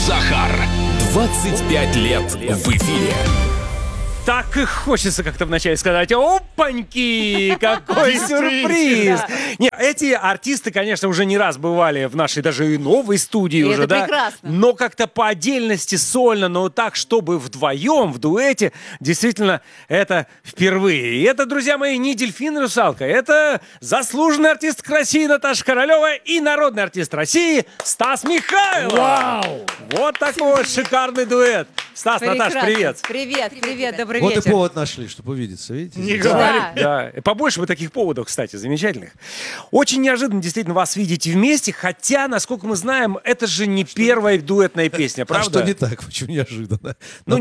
Захар. 25 лет в эфире. Так и хочется как-то вначале сказать: опаньки, какой сюрприз! Не, эти артисты, конечно, уже не раз бывали в нашей даже и новой студии уже, да? Прекрасно. Но как-то по отдельности, сольно, но так, чтобы вдвоем, в дуэте, действительно, это впервые. И это, друзья мои, не дельфин и русалка, это заслуженный артист России Наташа Королева и народный артист России Стас Михайлов. Вау! Вот такой вот шикарный дуэт. Стас, Наташ, привет. Привет, добрый Вот вечер. и повод нашли, чтобы увидеться, видите? Не говори. Да, побольше бы таких поводов, кстати, замечательных. Очень неожиданно действительно вас видеть вместе, хотя, насколько мы знаем, это же не первая дуэтная песня, А правда? что не так? Почему неожиданно?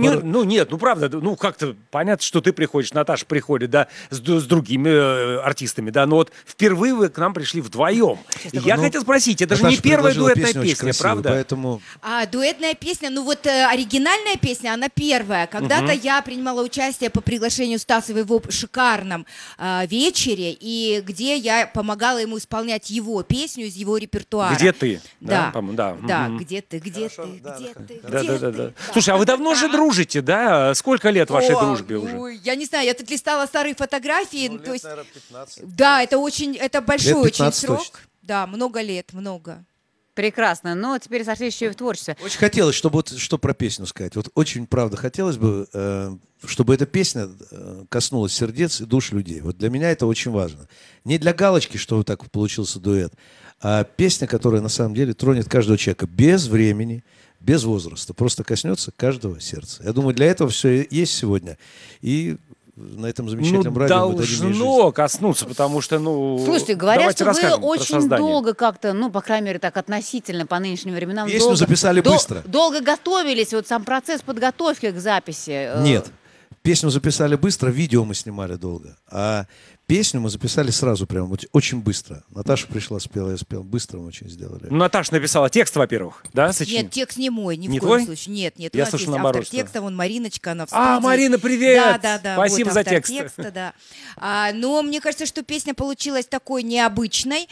Нет, правда, как-то понятно, что ты приходишь, Наташа приходит, да, с другими артистами, да, но вот впервые вы к нам пришли вдвоем. И я хотел спросить, это же не Наташа первая предложила дуэтная песню очень песня, красивую, правда? Поэтому Дуэтная песня, оригинальная песня, она первая. Когда-то я принимала участие по приглашению Стаса в его шикарном вечере, и где я помогала ему исполнять его песню из его репертуара. Где ты? Да, по-моему, да. да, Мгм. где ты, где ты, где ты, Да. где ты. Слушай, а вы давно же дружите, да? Сколько лет вашей О, дружбе уже? ой, я не знаю, я тут листала старые фотографии. То есть, наверное, 15. да, это большой Лет очень 15 срок. точно. Да, много лет, много. Прекрасно. Но теперь сошли еще и в творчестве. Очень хотелось, чтобы вот что про песню сказать. Вот очень, правда, хотелось бы, чтобы эта песня коснулась сердец и душ людей. Вот для меня это очень важно. Не для галочки, что вот так получился дуэт, а песня, которая на самом деле тронет каждого человека без времени, без возраста. Просто коснется каждого сердца. Я думаю, для этого все есть сегодня. И на этом замечательном радио мы дадим ей жизнь. Должно коснуться, потому что, Слушайте, говорят, давайте что вы расскажем про очень создание. долго как-то, по крайней мере, так относительно по нынешним временам. Песню записали быстро. Долго готовились, вот сам процесс подготовки к записи. Нет. Песню записали быстро, видео мы снимали долго. А песню мы записали сразу, прям вот очень быстро. Наташа пришла, спела, я спел. Быстро мы очень сделали. Наташа написала текст, во-первых, да, сочинил? Нет, текст не мой, ни Не в коем твой? случае. Нет, Я у нас слышу есть наоборот, автор что- текста, вон Мариночка, она в студии. Марина, привет! Да. Спасибо вот за автор текст. текста, да. Но мне кажется, что песня получилась такой необычной,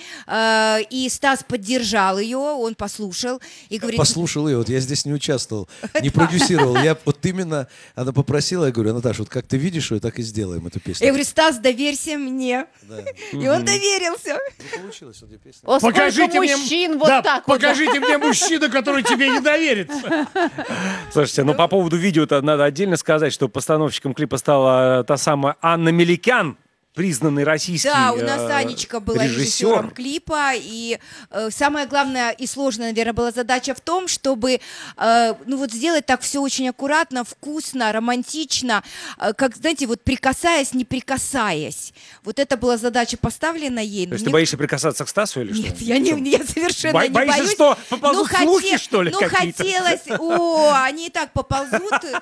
и Стас поддержал ее, он послушал и говорит... Послушал ее, вот я здесь не участвовал, не продюсировал. Я вот именно, она попросила, я говорю: Наташа, вот как ты видишь ее, так и сделаем эту песню. Я говорю: Стас, доверься мне. Да. И он доверился. Ну, получилось вот эта песня. О, сколько Покажите мне, мужчин вот да, так вот. покажите мне мужчину, который тебе не доверится. Слушайте, по поводу видео-то надо отдельно сказать, что постановщиком клипа стала та самая Анна Меликян, признанный российский Да, у нас Анечка была режиссером режиссер. клипа, и самая главная и сложная, наверное, была задача в том, чтобы сделать так все очень аккуратно, вкусно, романтично, как, знаете, вот прикасаясь, не прикасаясь. Вот это была задача поставлена ей. То есть ты боишься прикасаться к Стасу или Нет, что? я совершенно не Боишься, боюсь. что поползут слухи, что ли, Ну, какие-то? хотелось... Они и так поползут.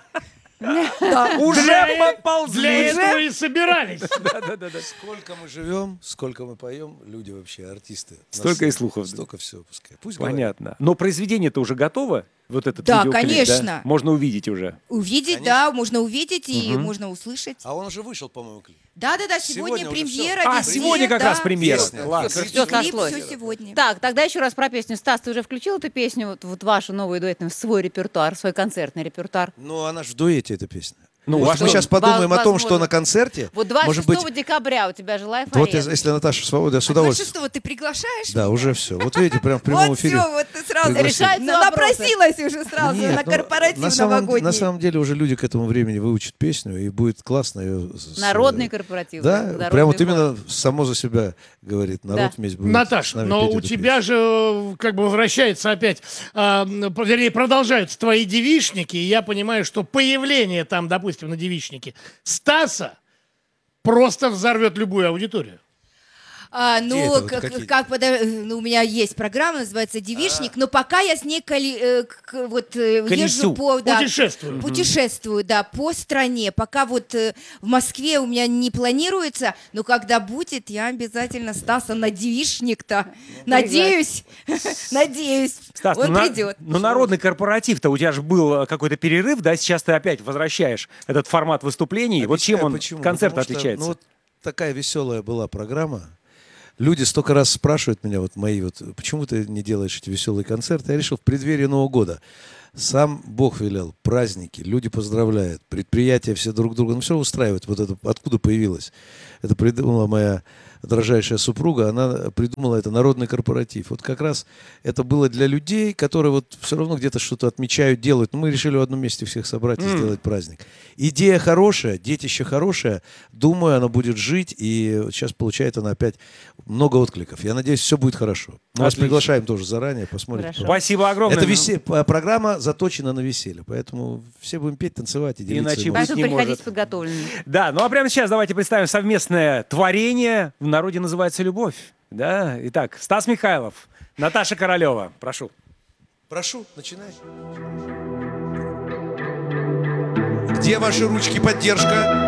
Уже поползли. Для этого и собирались. Сколько мы живем, сколько мы поем, люди вообще, артисты. Столько и слухов. Столько всего пускай. Пусть говорят. Понятно. Но произведение-то уже готово? Вот этот Да, видеоклип, конечно. да? Можно увидеть уже. Увидеть, да, можно увидеть и можно услышать. А он уже вышел, по-моему, клип. Да, сегодня Сегодня уже премьера. А, везде, сегодня как да. раз премьера. Песня. Класс. Всё Клип, сошлось. все сегодня. Так, тогда еще раз про песню. Стас, ты уже включил эту песню, вот вашу новую дуэтную, в свой репертуар, в свой концертный репертуар? Ну, она же в дуэте, эта песня. Ну, Вот ваша- мы сейчас подумаем о том, возможно. что на концерте, Вот может 26 быть... декабря у тебя же лайф Вот арена. если Наташа свободна, я с А удовольствием. 26-го ты приглашаешь? Да, уже все. Вот видите, прям в прямом Вот эфире. все, вот ты сразу пригласили. Решаются вопросы. напросилась уже сразу Нет, на ну, корпоратив на новогодний. самом деле уже люди к этому времени выучат песню, и будет классно ее... Народный корпоратив. Да, народный прям вот хор. именно само за себя говорит. Народ Да. вместе будет Наташ, с нами но петь у эту тебя же как бы возвращается опять, вернее, продолжаются твои девичники, и я понимаю, что появление там, допустим, на девичнике Стаса просто взорвет любую аудиторию. это вот какие? У меня есть программа, называется «Девичник», но пока я с ней Колесу. езжу Путешествую. путешествую, да, по стране. Пока вот в Москве у меня не планируется, но когда будет, я обязательно Стаса на девичник-то. Надеюсь, Стас, он придет. но народный корпоратив-то у тебя же был какой-то перерыв, да? Сейчас ты опять возвращаешь этот формат выступлений. Вот чем Объясняю, он, почему. концерт Потому что, отличается? ну, вот такая веселая была программа. Люди столько раз спрашивают меня, вот мои, вот, почему ты не делаешь эти веселые концерты? Я решил в преддверии Нового года Сам Бог велел, праздники, люди поздравляют, предприятия все друг друга, ну все устраивает. Вот это откуда появилось? Это придумала моя дорожайшая супруга, она придумала это народный корпоратив. Вот как раз это было для людей, которые вот все равно где-то что-то отмечают, делают. Но мы решили в одном месте всех собрать и сделать праздник. Идея хорошая, детище хорошее. Думаю, она будет жить, и сейчас получает она опять много откликов. Я надеюсь, все будет хорошо. Мы вас Отлично. приглашаем тоже заранее, посмотрите. Хорошо. Спасибо огромное. Это программа заточена на веселье, поэтому все будем петь, танцевать и делиться Иначе эмоциями. Поэтому не приходите может. подготовленными. Да, ну а прямо сейчас давайте представим совместное творение. В народе называется «Любовь». Да? Итак, Стас Михайлов, Наташа Королева. Прошу. Прошу, начинай. Где ваши ручки, поддержка?